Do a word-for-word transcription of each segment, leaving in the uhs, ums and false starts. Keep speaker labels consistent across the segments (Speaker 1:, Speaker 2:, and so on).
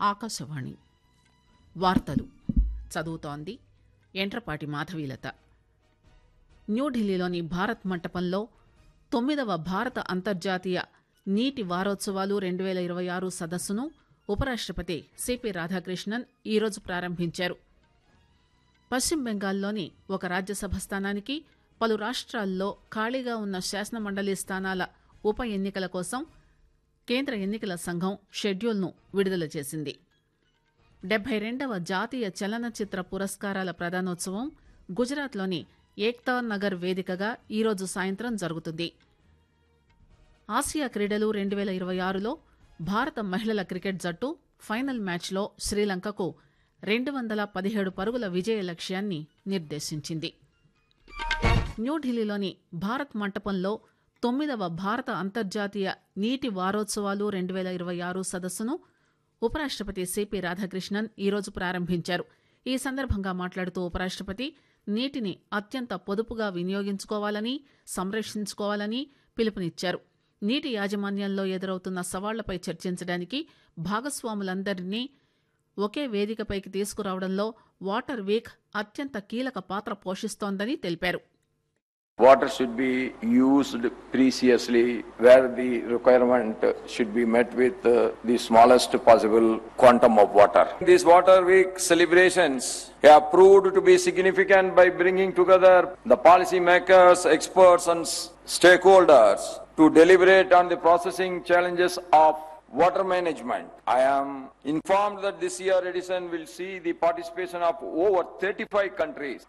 Speaker 1: ఆకాశవాణి వార్తలు చదువుతోంది ఎంట్రపాటి మాధవీలత. న్యూఢిల్లీలోని భారత్ మంటపంలో తొమ్మిదవ భారత అంతర్జాతీయ నీటి వారోత్సవాలు రెండు పేల ఇరవై ఆరు సదస్సును ఉపరాష్టపతి సిపి రాధాకృష్ణన్ ఈరోజు ప్రారంభించారు. పశ్చిమ బెంగాల్లోని ఒక రాజ్యసభ స్థానానికి, పలు రాష్ట్రాల్లో ఖాళీగా ఉన్న శాసనమండలి స్థానాల ఉప ఎన్నికల కోసం కేంద్ర ఎన్నికల సంఘం షెడ్యూల్ను విడుదల చేసింది. డెబ్బై రెండవ జాతీయ చలనచిత్ర పురస్కారాల ప్రదానోత్సవం గుజరాత్లోని ఏక్తా నగర్ వేదికగా ఈరోజు సాయంత్రం జరుగుతుంది. ఆసియా క్రీడలు రెండు పేల ఇరవై ఆరులో భారత మహిళల క్రికెట్ జట్టు ఫైనల్ మ్యాచ్లో శ్రీలంకకు రెండు వందల పదిహేడు పరుగుల విజయ లక్ష్యాన్ని నిర్దేశించింది. న్యూఢిల్లీలోని భారత్ మంటపంలో తొమ్మిదవ భారత అంతర్జాతీయ నీటి వారోత్సవాలు రెండు పేల ఇరవై ఆరు సదస్సును ఉపరాష్టపతి సిపి రాధాకృష్ణన్ ఈరోజు ప్రారంభించారు. ఈ సందర్భంగా మాట్లాడుతూ ఉపరాష్టపతి నీటిని అత్యంత పొదుపుగా వినియోగించుకోవాలని, సంరక్షించుకోవాలని పిలుపునిచ్చారు. నీటి యాజమాన్యంలో ఎదురవుతున్న సవాళ్లపై చర్చించడానికి భాగస్వాములందరినీ ఒకే వేదికపైకి తీసుకురావడంలో వాటర్ వీక్ అత్యంత కీలక పాత్ర పోషిస్తోందని తెలిపారు.
Speaker 2: Water should be used preciously where the requirement should be met with uh, the smallest possible quantum of water. These Water Week celebrations have proved to be significant by bringing together the policy makers, experts and stakeholders to deliberate on the processing challenges of water management. I am informed that this year edition will see the participation of over thirty-five countries.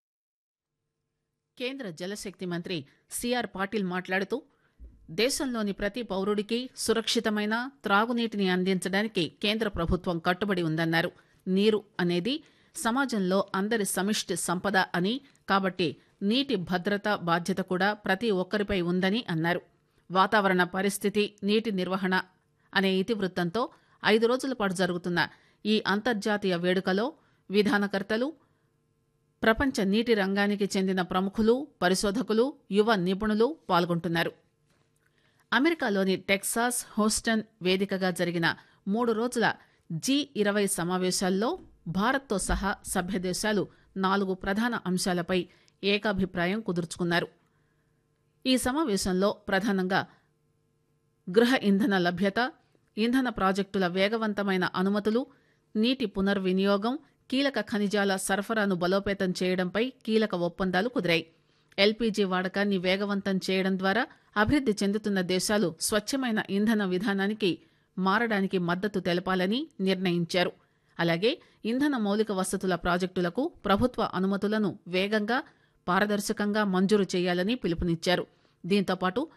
Speaker 1: కేంద్ర జలశక్తి మంత్రి CR Patil మాట్లాడుతూ దేశంలోని ప్రతి పౌరుడికి సురక్షితమైన త్రాగునీటిని అందించడానికి కేంద్ర ప్రభుత్వం కట్టుబడి ఉందన్నారు. నీరు అనేది సమాజంలో అందరి సమిష్టి సంపద అని, కాబట్టి నీటి భద్రత బాధ్యత కూడా ప్రతి ఒక్కరిపై ఉందని అన్నారు. వాతావరణ పరిస్థితి, నీటి నిర్వహణ అనే ఇతివృత్తంతో ఐదు రోజుల పాటు జరుగుతున్న ఈ అంతర్జాతీయ వేడుకలో విధానకర్తలు, ప్రపంచ నీటి రంగానికి చెందిన ప్రముఖులు, పరిశోధకులు, యువ నిపుణులు పాల్గొంటున్నారు. అమెరికాలోని టెక్సాస్ హూస్టన్ వేదికగా జరిగిన మూడు రోజుల జీ ఇరవై సమావేశాల్లో భారత్తో సహా సభ్యదేశాలు నాలుగు ప్రధాన అంశాలపై ఏకాభిప్రాయం కుదుర్చుకున్నారు. ఈ సమావేశంలో ప్రధానంగా గృహ ఇంధన లభ్యత, ఇంధన ప్రాజెక్టుల వేగవంతమైన అనుమతులు, నీటి పునర్వినియోగం, కీలక ఖనిజాల సరఫరాను బలోపేతం చేయడంపై కీలక ఒప్పందాలు కుదిరాయి. ఎల్పీజీ వాడకాన్ని వేగవంతం చేయడం ద్వారా అభివృద్ది చెందుతున్న దేశాలు స్వచ్ఛమైన ఇంధన విధానానికి మారడానికి మద్దతు తెలపాలని నిర్ణయించారు. అలాగే ఇంధన మౌలిక వసతుల ప్రాజెక్టులకు ప్రభుత్వ అనుమతులను వేగంగా, పారదర్శకంగా మంజూరు చేయాలని పిలుపునిచ్చారు. దీంతోపాటు